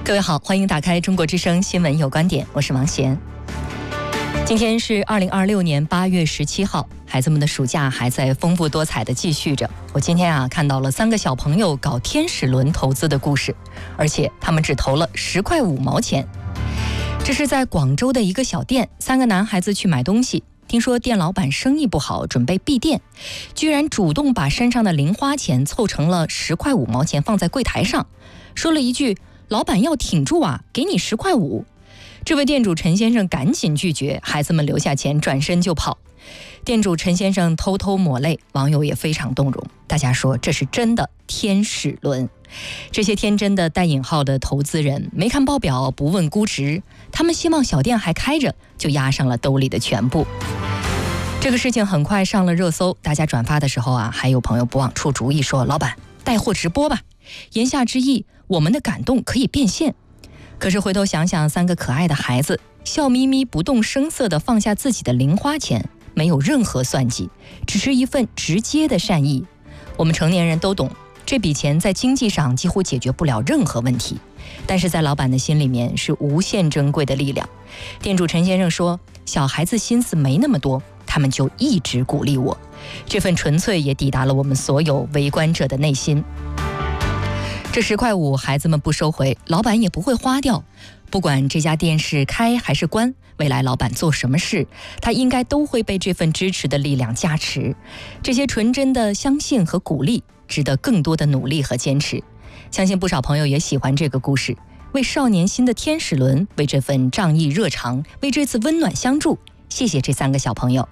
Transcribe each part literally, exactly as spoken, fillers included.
各位好，欢迎打开中国之声新闻有观点，我是王贤。今天是二零二六年八月十七号，孩子们的暑假还在丰富多彩的继续着。我今天啊看到了三个小朋友搞天使轮投资的故事，而且他们只投了十块五毛钱。这是在广州的一个小店，三个男孩子去买东西，听说店老板生意不好，准备闭店，居然主动把身上的零花钱凑成了十块五毛钱放在柜台上，说了一句：“老板要挺住啊，给你十块五。”这位店主陈先生赶紧拒绝，孩子们留下钱转身就跑。店主陈先生偷偷抹泪，网友也非常动容，大家说这是真的天使轮。这些天真的带引号的投资人没看报表，不问估值，他们希望小店还开着，就押上了兜里的全部。这个事情很快上了热搜，大家转发的时候啊，还有朋友不忘出主意说：“老板，带货直播吧。”言下之意，我们的感动可以变现。可是回头想想，三个可爱的孩子笑眯眯不动声色地放下自己的零花钱，没有任何算计，只是一份直接的善意。我们成年人都懂，这笔钱在经济上几乎解决不了任何问题，但是在老板的心里面是无限珍贵的力量。店主陈先生说，小孩子心思没那么多，他们就一直鼓励我，这份纯粹也抵达了我们所有围观者的内心。这十块五，孩子们不收回，老板也不会花掉。不管这家店是开还是关，未来老板做什么事，他应该都会被这份支持的力量加持。这些纯真的相信和鼓励，值得更多的努力和坚持。相信不少朋友也喜欢这个故事，为少年心的天使轮，为这份仗义热肠，为这次温暖相助，谢谢这三个小朋友。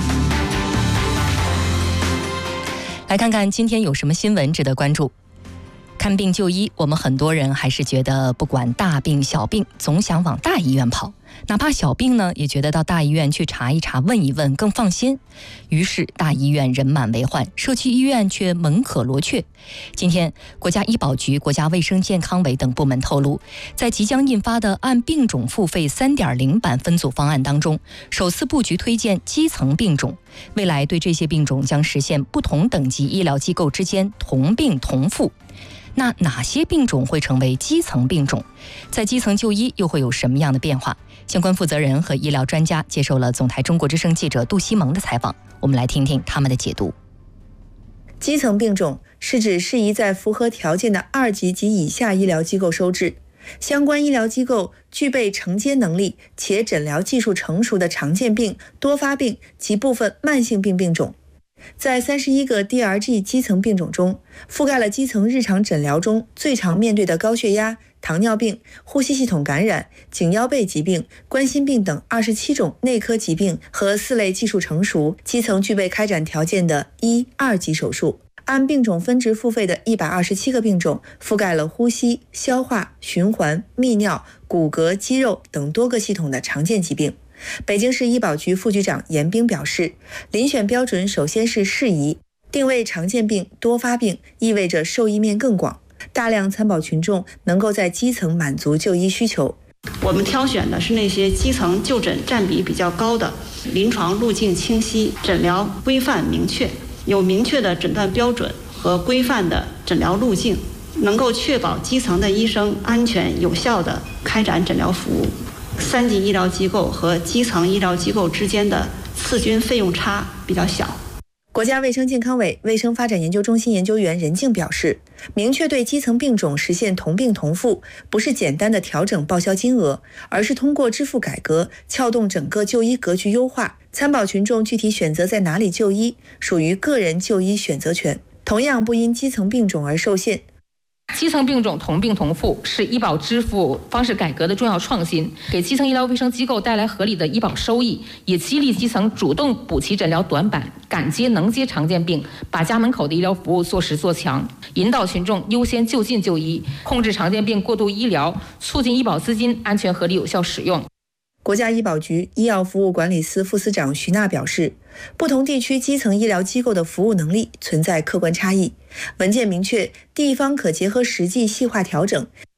来看看今天有什么新闻值得关注。看病就医，我们很多人还是觉得不管大病小病，总想往大医院跑，哪怕小病呢，也觉得到大医院去查一查问一问更放心。于是大医院人满为患，社区医院却门可罗雀。今天国家医保局、国家卫生健康委等部门透露，在即将印发的按病种付费 三点零 版分组方案当中，首次布局推荐基层病种，未来对这些病种将实现不同等级医疗机构之间同病同付。那哪些病种会成为基层病种？在基层就医又会有什么样的变化？相关负责人和医疗专家接受了总台中国之声记者杜西蒙的采访，我们来听听他们的解读。 基层病种是指适宜在符合条件的二级及以下医疗机构收治，相关医疗机构具备承接能力且诊疗技术成熟的常见病、多发病及部分慢性病病种。在三十一个 D R G 基层病种中，覆盖了基层日常诊疗中最常面对的高血压、糖尿病、呼吸系统感染、颈腰背疾病、冠心病等二十七种内科疾病和四类技术成熟、基层具备开展条件的一、二级手术。按病种分值付费的一百二十七个病种，覆盖了呼吸、消化、循环、泌尿、骨骼、肌肉等多个系统的常见疾病。北京市医保局副局长严兵表示，遴选标准首先是适宜，定位常见病、多发病，意味着受益面更广，大量参保群众能够在基层满足就医需求。 我们挑选的是那些基层就诊占比比较高的，临床路径清晰，诊疗规范明确，有明确的诊断标准和规范的诊疗路径，能够确保基层的医生安全有效地开展诊疗服务。三级医疗机构和基层医疗机构之间的次均费用差比较小。 国家卫生健康委卫生发展研究中心研究员任静表示，明确对基层病种实现同病同付，不是简单的调整报销金额，而是通过支付改革撬动整个就医格局优化，参保群众具体选择在哪里就医，属于个人就医选择权，同样不因基层病种而受限。 基层病种同病同付是医保支付方式改革的重要创新，给基层医疗卫生机构带来合理的医保收益，也激励基层主动补齐诊疗短板，敢接能接常见病，把家门口的医疗服务做实做强，引导群众优先就近就医，控制常见病过度医疗，促进医保资金安全合理有效使用。 国家医保局医药服务管理司副司长徐娜表示，不同地区基层医疗机构的服务能力存在客观差异，文件明确地方可结合实际细化调整，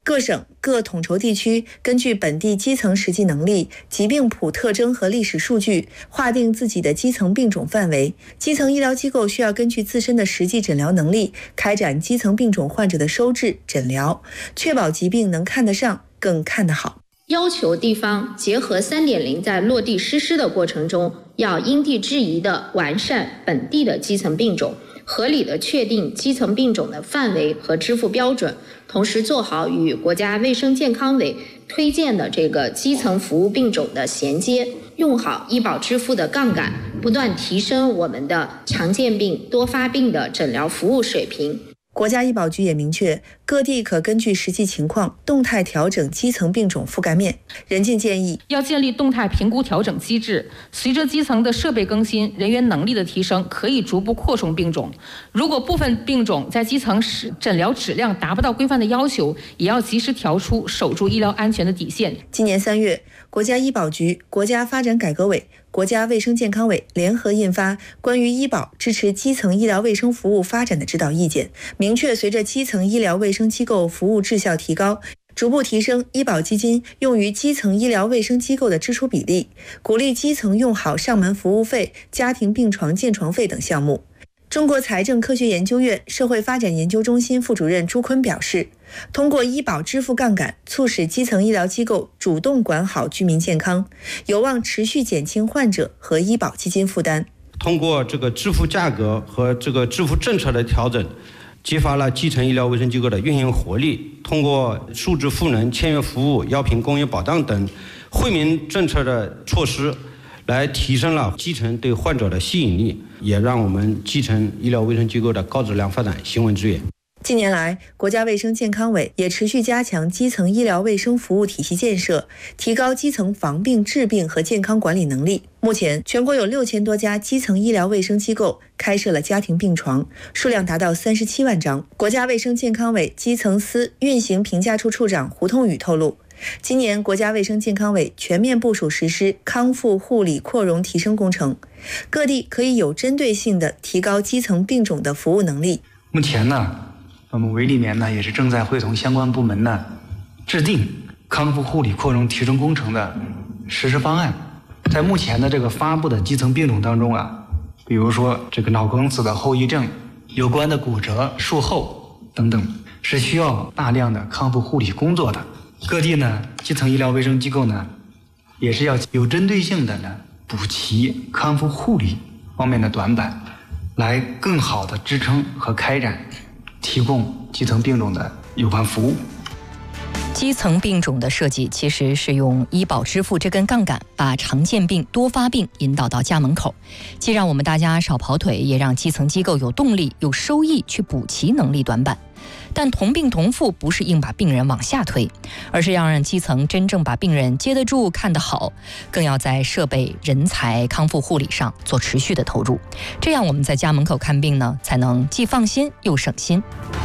各省各统筹地区根据本地基层实际能力、疾病谱特征和历史数据，划定自己的基层病种范围。基层医疗机构需要根据自身的实际诊疗能力，开展基层病种患者的收治、诊疗，确保疾病能看得上，更看得好。 要求地方结合 三点零 在落地实施的过程中，要因地制宜地完善本地的基层病种，合理地确定基层病种的范围和支付标准，同时做好与国家卫生健康委推荐的这个基层服务病种的衔接，用好医保支付的杠杆，不断提升我们的常见病、多发病的诊疗服务水平。 国家医保局也明确，各地可根据实际情况动态调整基层病种覆盖面。任静建议， 要建立动态评估调整机制，随着基层的设备更新、人员能力的提升，可以逐步扩充病种。如果部分病种在基层诊疗质量达不到规范的要求，也要及时调出，守住医疗安全的底线。 今年三月，国家医保局、国家发展改革委、国家卫生健康委联合印发《关于医保支持基层医疗卫生服务发展的指导意见》，明确随着基层医疗卫生机构服务质效提高，逐步提升医保基金用于基层医疗卫生机构的支出比例，鼓励基层用好上门服务费、家庭病床建床费等项目。中国财政科学研究院社会发展研究中心副主任朱坤表示，通过医保支付杠杆，促使基层医疗机构主动管好居民健康，有望持续减轻患者和医保基金负担。 通过这个支付价格和这个支付政策的调整，激发了基层医疗卫生机构的运营活力。通过数字赋能、签约服务、药品供应保障等惠民政策的措施，来提升了基层对患者的吸引力，也让我们基层医疗卫生机构的高质量发展行稳致远。 近年来，国家卫生健康委也持续加强基层医疗卫生服务体系建设，提高基层防病治病和健康管理能力。目前，全国有六千多家基层医疗卫生机构开设了家庭病床，数量达到三十七万张。国家卫生健康委基层司运行评价处处长胡通宇透露，今年国家卫生健康委全面部署实施康复护理扩容提升工程，各地可以有针对性地提高基层病种的服务能力。 目前呢，我们委里面呢也是正在会同相关部门呢制定康复护理扩容提升工程的实施方案。在目前的这个发布的基层病种当中啊，比如说这个脑梗死的后遗症、有关的骨折、术后等等，是需要大量的康复护理工作的。各地呢，基层医疗卫生机构呢，也是要有针对性的呢补齐康复护理方面的短板，来更好的支撑和开展提供基层病种的有关服务。 基层病种的设计其实是用医保支付这根杠杆，把常见病、多发病引导到家门口，既让我们大家少跑腿，也让基层机构有动力、有收益去补齐能力短板。但同病同付不是硬把病人往下推，而是要让基层真正把病人接得住、看得好，更要在设备、人才、康复护理上做持续的投入，这样我们在家门口看病呢，才能既放心又省心。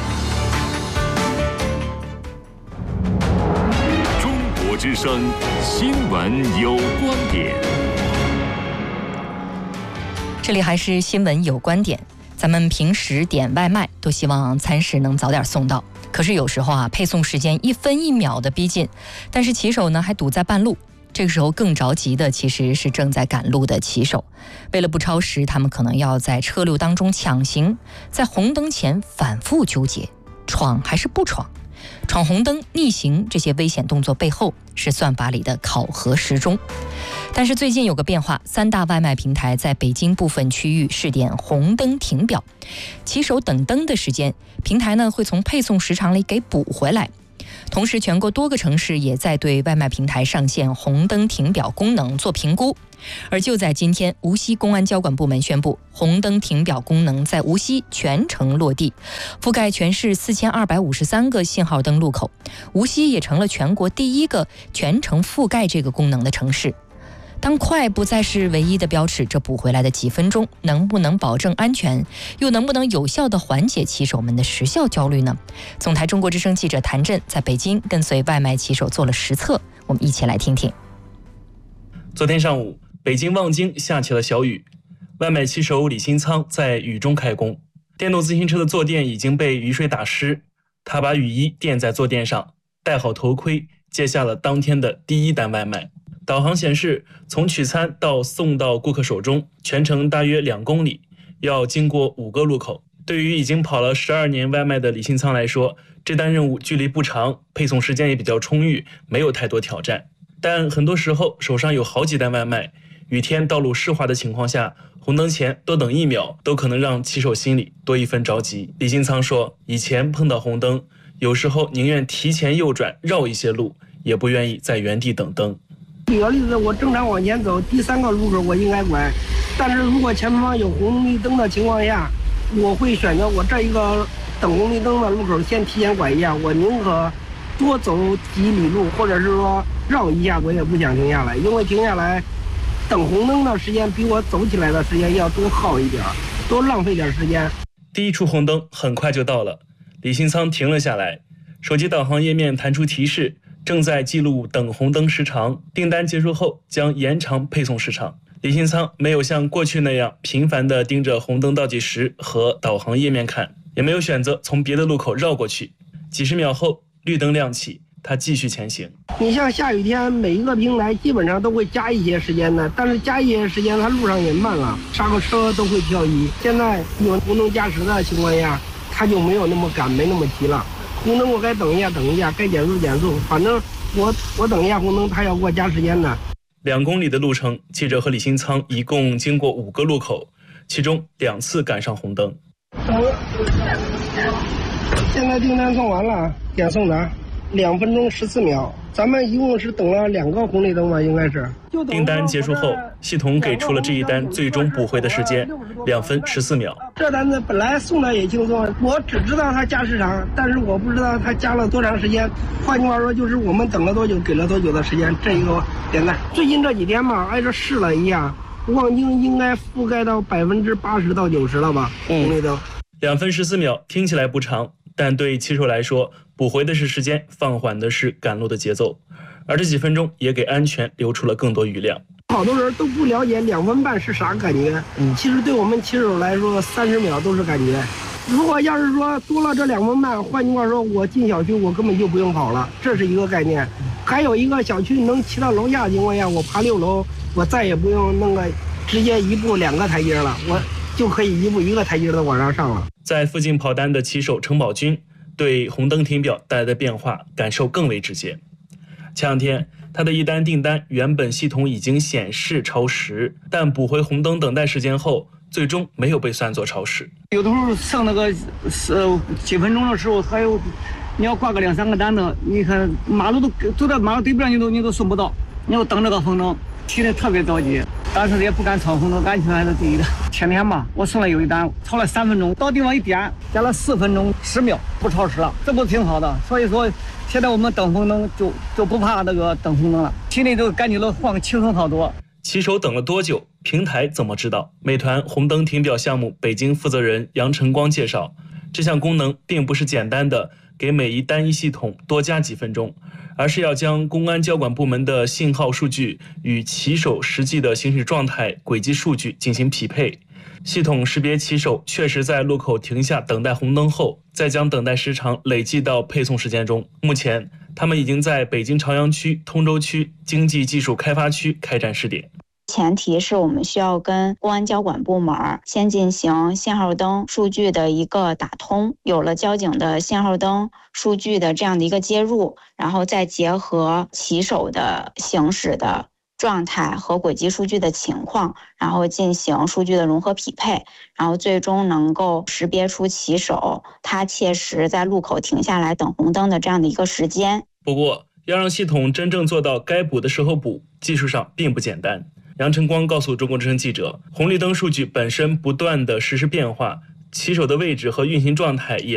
中国之声新闻有观点， 这里还是新闻有观点。咱们平时点外卖都希望餐食能早点送到，可是有时候啊，配送时间一分一秒的逼近，但是骑手呢还堵在半路。这个时候更着急的其实是正在赶路的骑手，为了不超时，他们可能要在车流当中抢行，在红灯前反复纠结，闯还是不闯？闯红灯、逆行这些危险动作背后是算法里的考核时钟。但是最近有个变化，三大外卖平台在北京部分区域试点红灯停表，骑手等灯的时间，平台呢会从配送时长里给补回来。同时，全国多个城市也在对外卖平台上线红灯停表功能做评估。而就在今天，无锡公安交管部门宣布，红灯停表功能在无锡全程落地，覆盖全市四千二百五十三个信号灯路口。无锡也成了全国第一个全程覆盖这个功能的城市。当快不再是唯一的标尺，这补回来的几分钟能不能保证安全，又能不能有效地缓解骑手们的时效焦虑呢？总台中国之声记者谭震在北京跟随外卖骑手做了实测，我们一起来听听。 昨天上午，北京望京下起了小雨，外卖骑手李新仓在雨中开工，电动自行车的坐垫已经被雨水打湿，他把雨衣垫在坐垫上， 戴好头盔，接下了当天的第一单外卖。导航显示，从取餐到送到顾客手中，全程大约两公里，要经过五个路口。对于已经跑了十二年外卖的李新仓来说，这单任务距离不长，配送时间也比较充裕，没有太多挑战。但很多时候手上有好几单外卖，雨天道路湿滑的情况下，红灯前多等一秒都可能让骑手心里多一分着急。李新仓说，以前碰到红灯，有时候宁愿提前右转绕一些路，也不愿意在原地等灯。 举个例子，我正常往前走，第三个路口我应该拐，但是如果前方有红绿灯的情况下，我会选择我这一个等红绿灯的路口先提前拐一下，我宁可多走几里路，或者是说绕一下，我也不想停下来，因为停下来等红灯的时间比我走起来的时间要多耗一点，多浪费点时间。 第一处红灯很快就到了，李新仓停了下来，手机导航页面弹出提示，正在记录等红灯时长，订单结束后将延长配送时长。李新仓没有像过去那样频繁地盯着红灯倒计时和导航页面看，也没有选择从别的路口绕过去。几十秒后，绿灯亮起，他继续前行。 你像下雨天，每一个平台基本上都会加一些时间的，但是加一些时间，它路上也慢了，刹个车都会漂移。现在有红灯加时的情况下，它就没有那么赶，没那么急了。红灯我该等一下，等一下，该减速减速，反正我我等一下红灯，它要给我加时间的。 两公里的路程，记者和李新仓一共经过五个路口，其中两次赶上红灯。 现在订单送完了，点送达，两分钟十四秒。咱们一共是等了两个红绿灯吧，应该是。 订单结束后，系统给出了这一单最终补回的时间，两分十四秒。 这单子本来送的也轻松，我只知道它加时长，但是我不知道它加了多长时间。换句话说，就是我们等了多久，给了多久的时间，这一个点赞。最近这几天嘛，挨着试了一下，望京应该覆盖到百分之八十到九十了吧，红绿灯。 两分十四秒听起来不长，但对骑手来说，补回的是时间，放缓的是赶路的节奏，而这几分钟也给安全留出了更多余量。 好多人都不了解两分半是啥感觉，嗯，其实对我们骑手来说，三十秒都是感觉。如果要是说多了这两分半，换句话说，我进小区我根本就不用跑了，这是一个概念。还有一个小区能骑到楼下的情况下，我爬六楼，我再也不用那个直接一步两个台阶了，我就可以一步一个台阶的往上上了。 在附近跑单的骑手程宝军对红灯停表带来的变化感受更为直接。前两天他的一单订单原本系统已经显示超时，但补回红灯等待时间后，最终没有被算作超时。 有的时候剩那个呃几分钟的时候，还有你要挂个两三个单子，你看马路都都在马路对边，你都你都送不到，你要等这个红灯，骑得特别着急。但是也不敢闯红灯，安全还是第一的。前天吧，我送了有一单，超了三分钟，到地方一点，加了四分钟十秒，不超时了，这不挺好的？所以说，现在我们等红灯就就不怕那个等红灯了，心里就感觉到晃轻松好多。 骑手等了多久？平台怎么知道？美团红灯停表项目北京负责人杨晨光介绍，这项功能并不是简单的给每一单一系统多加几分钟，而是要将公安交管部门的信号数据与骑手实际的行驶状态、轨迹数据进行匹配。系统识别骑手确实在路口停下等待红灯后，再将等待时长累计到配送时间中。目前，他们已经在北京朝阳区、通州区经济技术开发区开展试点。 前提是我们需要跟公安交管部门先进行信号灯数据的一个打通，有了交警的信号灯数据的这样的一个接入，然后再结合骑手的行驶的状态和轨迹数据的情况，然后进行数据的融合匹配，然后最终能够识别出骑手他切实在路口停下来等红灯的这样的一个时间。 不过，要让系统真正做到该补的时候补，技术上并不简单。杨晨光告诉中国之声记者，红绿灯数据本身不断的实时变化，骑手的位置和运行状态也